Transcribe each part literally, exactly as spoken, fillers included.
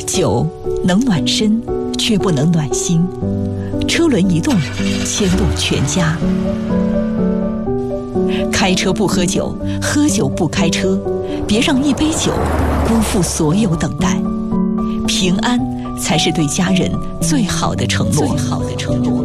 酒能暖身，却不能暖心。车轮一动，牵动全家。开车不喝酒，喝酒不开车，别让一杯酒辜负所有等待。平安才是对家人最好的承诺。最好的承诺。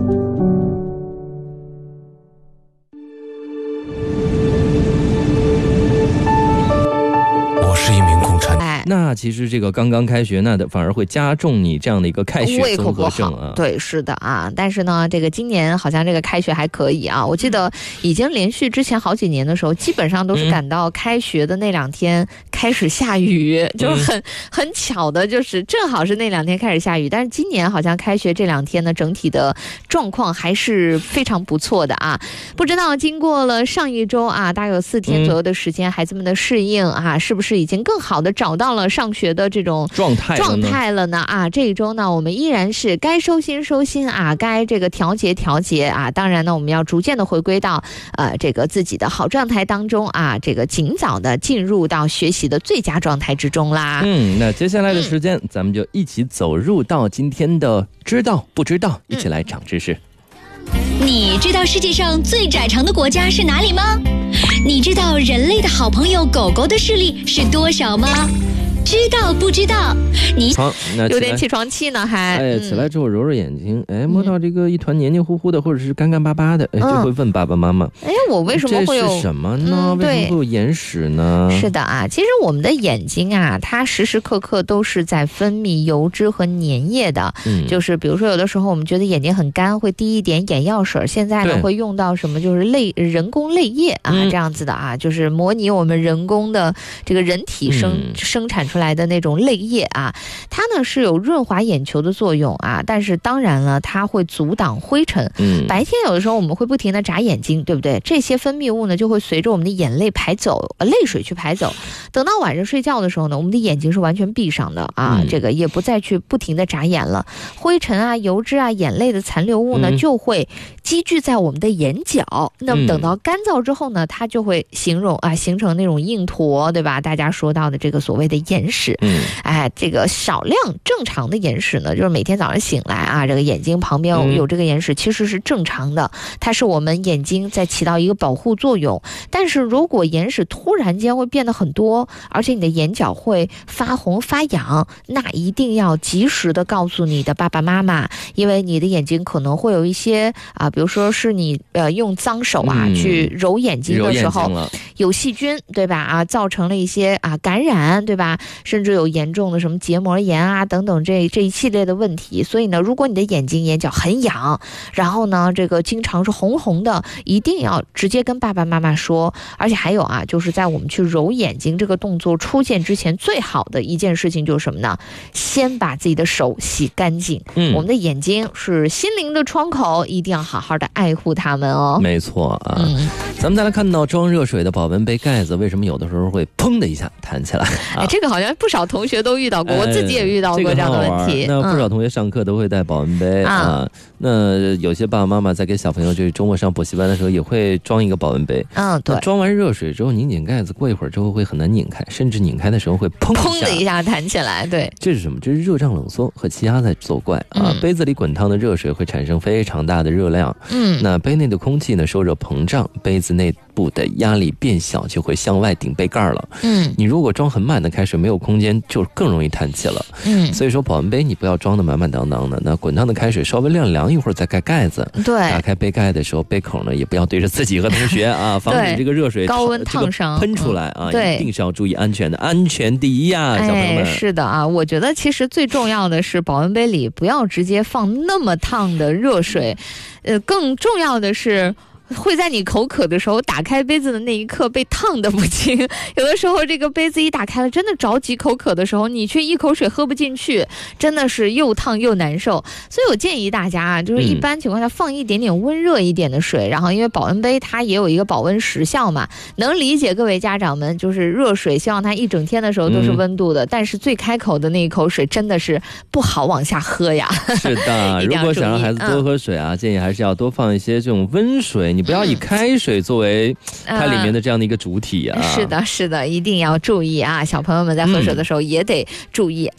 我是一名共产党。那其实这个刚刚开学，那的反而会加重你这样的一个开学综合症啊。 对，是的啊。但是呢，这个今年好像这个开学还可以啊。我记得已经连续之前好几年的时候，基本上都是赶到开学的那两天开始下雨，嗯、就是很很巧的，就是正好是那两天开始下雨。但是今年好像开学这两天呢，整体的状况还是非常不错的啊。不知道经过了上一周啊，大概有四天左右的时间，嗯、孩子们的适应啊，是不是已经更好的找到了上学的这种状态状态了呢？啊，这一周呢，我们依然是该收心收心啊，该这个调节调节啊。当然呢，我们要逐渐的回归到呃这个自己的好状态当中啊，这个尽早的进入到学习的最佳状态之中啦。 嗯，那接下来的时间，嗯、咱们就一起走入到今天的知道不知道，一起来长知识。 你知道世界上最窄长的国家是哪里吗？你知道人类的好朋友狗狗的视力是多少吗？知道不知道？你好，那有点起床气呢，还哎，起来之后揉揉眼睛，哎，摸到这个一团黏黏糊糊的，或者是干干巴巴的，哎，就会问爸爸妈妈， 哎，我为什么会有这是什么呢？ 嗯、 为什么会有眼屎呢？ 是的啊，其实我们的眼睛啊，它时时刻刻都是在分泌油脂和粘液的。嗯，就是比如说有的时候我们觉得眼睛很干，会滴一点眼药水，现在呢会用到什么，就是泪人工泪液啊、嗯，这样子的啊，就是模拟我们人工的这个人体生、嗯、生产出来的那种泪液啊，它呢是有润滑眼球的作用啊，但是当然了，它会阻挡灰尘。嗯，白天有的时候我们会不停的眨眼睛，对不对？这些分泌物呢就会随着我们的眼泪排走，呃，泪水去排走。等到晚上睡觉的时候呢，我们的眼睛是完全闭上的啊，嗯、这个也不再去不停的眨眼了。灰尘啊、油脂啊、眼泪的残留物呢，嗯、就会积聚在我们的眼角。那么等到干燥之后呢，它就会形容啊，形成那种硬坨，对吧？大家说到的这个所谓的眼屎。嗯，哎，这个少量正常的眼屎呢，就是每天早上醒来啊，这个眼睛旁边有这个眼屎，其实是正常的，它是我们眼睛在起到一个保护作用。但是如果眼屎突然间会变得很多，而且你的眼角会发红发痒，那一定要及时的告诉你的爸爸妈妈，因为你的眼睛可能会有一些啊，比如说是你呃用脏手啊、嗯、去揉眼睛的时候有细菌，对吧？啊，造成了一些啊感染，对吧？甚至有严重的什么结膜炎啊等等这这一系列的问题。所以呢，如果你的眼睛眼角很痒，然后呢这个经常是红红的，一定要直接跟爸爸妈妈说。而且还有啊，就是在我们去揉眼睛这个动作出现之前，最好的一件事情就是什么呢？先把自己的手洗干净。嗯，我们的眼睛是心灵的窗口，一定要好好的爱护它们哦。 没错啊。嗯，咱们再来看到装热水的保温杯盖子，为什么有的时候会砰的一下弹起来？啊、 哎，这个好像不少同学都遇到过，我自己也遇到过这样的问题。 哎这个、那不少同学上课都会带保温杯、嗯、啊。那有些爸爸妈妈在给小朋友就是周末上补习班的时候，也会装一个保温杯。 嗯，对。 装完热水之后，拧拧盖子，过一会儿之后会很难拧开，甚至拧开的时候会砰砰的一下弹起来。对， 这是什么？这是热胀冷缩和气压在作怪啊、嗯！杯子里滚烫的热水会产生非常大的热量。嗯，那杯内的空气呢受热膨胀，杯子内部的压力变小，就会向外顶杯盖了。嗯，你如果装很满的开水，没有空间，就更容易弹起了。嗯，所以说保温杯你不要装的满满当当的，那滚烫的开水稍微晾凉一会儿再盖盖子。 对， 打开杯盖的时候，杯口呢也不要对着自己和同学啊，防止这个热水高温烫伤、 这个、喷出来啊。 嗯、对， 一定是要注意安全的，安全第一呀、啊，小朋友们。 哎、是的啊，我觉得其实最重要的是保温杯里不要直接放那么烫的热水，呃，更重要的是。会在你口渴的时候打开杯子的那一刻被烫得不轻，有的时候这个杯子一打开了，真的着急口渴的时候，你却一口水喝不进去，真的是又烫又难受。所以我建议大家啊，就是一般情况下放一点点温热一点的水、嗯、然后因为保温杯它也有一个保温时效嘛，能理解各位家长们就是热水希望它一整天的时候都是温度的、嗯、但是最开口的那一口水真的是不好往下喝呀。 是的如果想让孩子多喝水啊、嗯、建议还是要多放一些这种温水，你不要以开水作为它里面的这样的一个主体啊、 嗯、是的是的，一定要注意啊，小朋友们在喝水的时候也得注意